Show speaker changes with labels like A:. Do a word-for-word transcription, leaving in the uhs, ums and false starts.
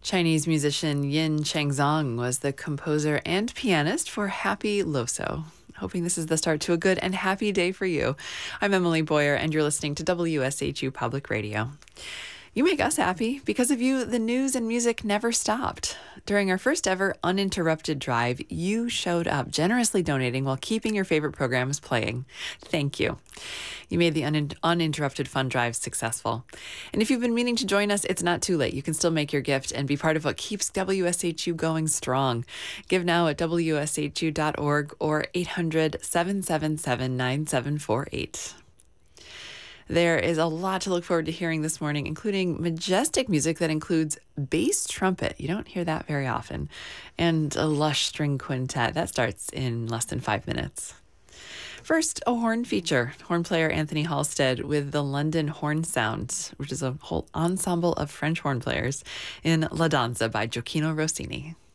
A: Chinese musician Yin Changzong was the composer and pianist for Happy Loso. Hoping this is the start to a good and happy day for you. I'm Emily Boyer, and you're listening to W S H U Public Radio. You make us happy. Because of you, the news and music never stopped. During our first ever uninterrupted drive, you showed up, generously donating while keeping your favorite programs playing. Thank you. You made the un- uninterrupted fun drive successful. And if you've been meaning to join us, it's not too late. You can still make your gift and be part of what keeps W S H U going strong. Give now at W S H U dot org or eight hundred, seven seven seven, nine seven four eight. There is a lot to look forward to hearing this morning, including majestic music that includes bass trumpet. You don't hear that very often. And a lush string quintet. That starts in less than five minutes. First, a horn feature. Horn player Anthony Halstead with the London Horn Sound, which is a whole ensemble of French horn players in La Danza by Gioacchino Rossini.